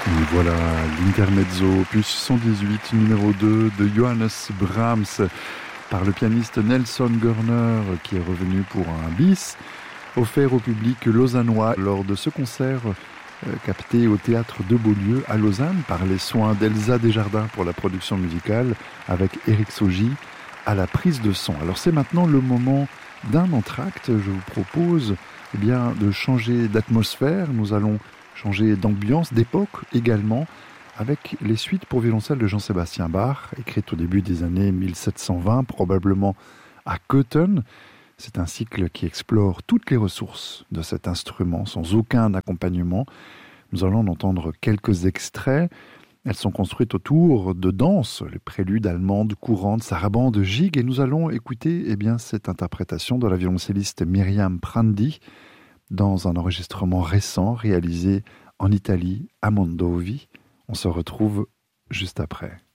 Et voilà l'intermezzo opus 118 numéro 2 de Johannes Brahms par le pianiste Nelson Görner qui est revenu pour un bis offert au public lausannois lors de ce concert capté au théâtre de Beaulieu à Lausanne par les soins d'Elsa Desjardins pour la production musicale avec Éric Saugy à la prise de son. Alors c'est maintenant le moment d'un entracte. Je vous propose de changer d'atmosphère. Nous allons changer d'ambiance, d'époque également, avec les suites pour violoncelle de Jean-Sébastien Bach, écrites au début des années 1720, probablement à Cöthen. C'est un cycle qui explore toutes les ressources de cet instrument, sans aucun accompagnement. Nous allons en entendre quelques extraits. Elles sont construites autour de danses, les préludes allemandes, courantes, sarabandes, gigues, et nous allons écouter cette interprétation de la violoncelliste Myriam Prandi, dans un enregistrement récent réalisé en Italie, à Mondovì. On se retrouve juste après.